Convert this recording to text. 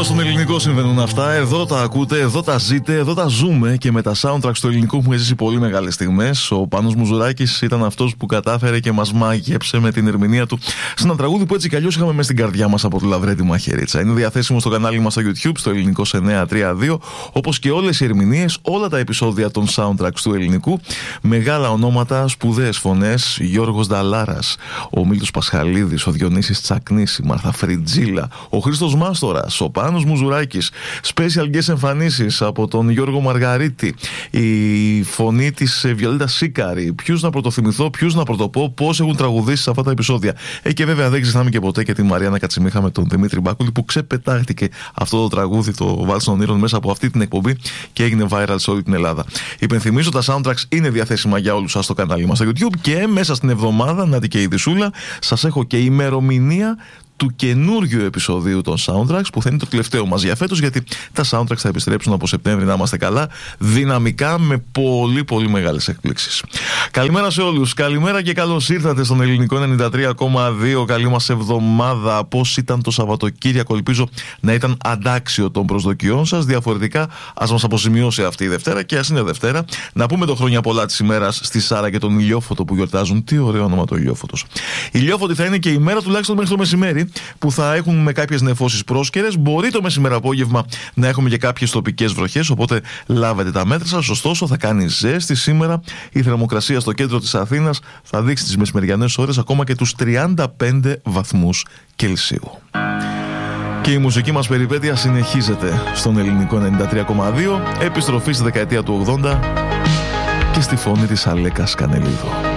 στον ελληνικό συμβαίνουν αυτά. Εδώ τα ακούτε, εδώ τα ζείτε, εδώ τα ζούμε και με τα soundtracks του ελληνικού έχουμε ζήσει πολύ μεγάλες στιγμές. Ο Πάνος Μουζουράκης ήταν αυτός που κατάφερε και μας μάγεψε με την ερμηνεία του σε ένα τραγούδι που έτσι κι αλλιώς είχαμε μέσα στην καρδιά μας από το Λαβρέντι Μαχαιρίτσα. Είναι διαθέσιμο στο κανάλι μας στο YouTube, στο ελληνικό 932, όπως και όλες οι ερμηνείες, όλα τα επεισόδια των soundtracks του ελληνικού. Μεγάλα ονόματα, σπουδαίες φωνές, Γιώργος Νταλάρας, ο Μίλτος Πασχαλίδης, ο Διονύσης Τσακνής, η Μάρθα Φριτζίλα, ο Χρήστος Μάστορας, ο Πάνος Μουζουράκης, special guest εμφανίσεις από τον Γιώργο Μαργαρίτη, η φωνή της Βιολέτα Σίκαρη. Ποιους να πρωτοθυμηθώ, ποιους να πρωτοπώ, πώς έχουν τραγουδήσει σε αυτά τα επεισόδια. Και βέβαια δεν ξεχνάμε και ποτέ και τη Μαριάννα Κατσιμίχα με τον Δημήτρη Μπάκουλη που ξεπετάχτηκε αυτό το τραγούδι, το Βάλς των Ήρων, μέσα από αυτή την εκπομπή και έγινε viral σε όλη την Ελλάδα. Υπενθυμίζω, τα soundtracks είναι διαθέσιμα για όλους σας στο κανάλι μας στο YouTube και μέσα στην εβδομάδα, να και η Δυσούλα, σας έχω και ημερομηνία του καινούργιου επεισοδίου των soundtracks που θα είναι το τελευταίο μας για φέτος, γιατί τα soundtracks θα επιστρέψουν από Σεπτέμβρη, να είμαστε καλά, δυναμικά, με πολύ πολύ μεγάλες εκπλήξεις. Καλημέρα σε όλους, καλημέρα και καλώς ήρθατε στον ελληνικό 93,2. Καλή μας εβδομάδα. Πώς ήταν το Σαββατοκύριακο? Ελπίζω να ήταν αντάξιο των προσδοκιών σας. Διαφορετικά ας μας αποζημιώσει αυτή η Δευτέρα, και ας είναι Δευτέρα. Να πούμε το χρόνια πολλά της ημέρας στη Σάρα και τον Ηλιόφωτο που γιορτάζουν. Τι ωραίο όνομα το Ηλιόφωτος. Ηλιόφωτη θα είναι και η μέρα, τουλάχιστον μέχρι το μεσημέρι, που θα έχουν με κάποιες νεφώσεις πρόσκαιρες. Μπορεί το μεσημέρι απόγευμα να έχουμε και κάποιες τοπικές βροχές, οπότε λάβετε τα μέτρα σας. Ωστόσο, θα κάνει ζέστη σήμερα. Η θερμοκρασία στο κέντρο της Αθήνας θα δείξει τις μεσημεριανές ώρες ακόμα και τους 35 βαθμούς Κελσίου. Και η μουσική μας περιπέτεια συνεχίζεται στον ελληνικό 93,2. Επιστροφή στη δεκαετία του 80 και στη φωνή της Αλέκας Κανελίδου.